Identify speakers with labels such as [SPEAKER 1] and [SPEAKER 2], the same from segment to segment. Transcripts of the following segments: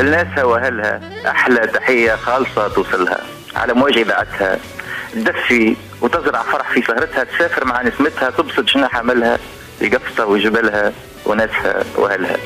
[SPEAKER 1] لناسها واهلها احلى تحيه خالصه توصلها على مواجهه اذاعتها، تدفي وتزرع فرح في سهرتها، تسافر مع نسمتها، تبسط جناح عملها لقفصه وجبلها وناسها واهلها.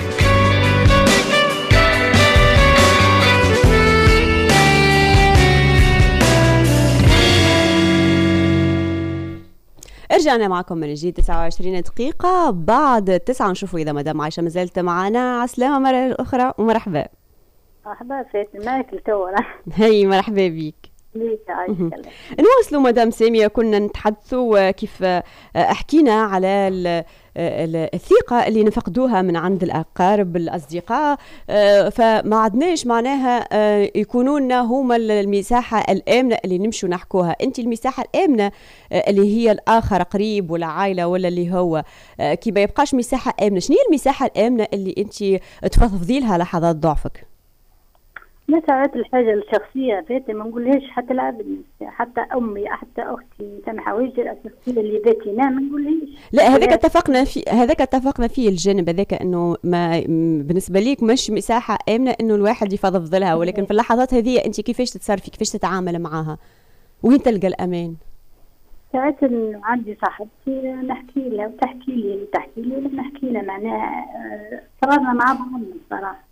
[SPEAKER 2] رجعنا معكم من جديد 29 دقيقة بعد 9. نشوفوا إذا مدام عايشة مازالت معنا. عسلامة مرة أخرى ومرحبا.
[SPEAKER 3] مرحبا فاتن معك لتوا.
[SPEAKER 2] هي مرحبا بيك.
[SPEAKER 3] ليك عايشة.
[SPEAKER 2] نواصلوا مدام سامية، كنا نتحدثوا كيف حكينا على الثقة اللي نفقدوها من عند الأقارب الأصدقاء، فما عدناش معناها يكونون هما المساحة الآمنة اللي نمشوا نحكوها. أنت المساحة الآمنة اللي هي الآخر قريب ولا عائلة ولا اللي هو كي ما يبقاش مساحة آمنة، شنو هي المساحة الآمنة اللي أنت تفضفضي لها لحظات ضعفك؟
[SPEAKER 3] ساعات الحاجة الشخصية فاتن ما نقولهاش حتى العبد، حتى أمي حتى أختي سامحة حوايج الشخصية اللي ذاتنا ما نقولهاش.
[SPEAKER 2] لا هذاك اتفقنا فيه الجانب هذاك انه ما بالنسبة ليك مش مساحة آمنة انه الواحد يفضفض لها، ولكن في اللحظات هذه انت كيفاش تتصرفي، كيفاش تتعامل معها، وين تلقى الأمان؟
[SPEAKER 3] ساعات عندي صاحبتي نحكي لها وتحكي لي ولا نحكي لها، معناها صرنا مع بعضنا الصراحة.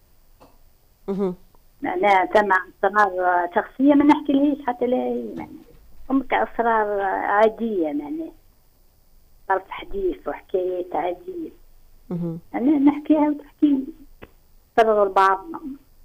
[SPEAKER 3] معناها سمع أسرار شخصية ما نحكي لهيش حتى لا هي، معناها كأسرار عادية، معناها طرف حديث وحكايات عادية. أنا نحكيها وتحكي لي نفرغوا لبعضنا.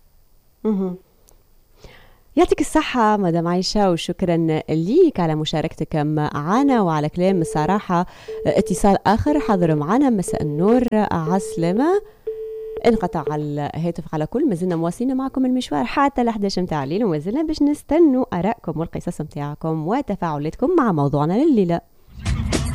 [SPEAKER 2] يعطيك الصحة مدام عايشة، وشكرا ليك على مشاركتك معنا وعلى كلام الصراحة. اتصال آخر حاضر معنا. مساء النور، عسلامة. انقطع الهاتف على كل. ما زلنا مواصلين معكم المشوار حتى 11 متاع الليل، وما زلنا باش نستنوا آرائكم والقصص متاعكم وتفاعلاتكم مع موضوعنا لليلة.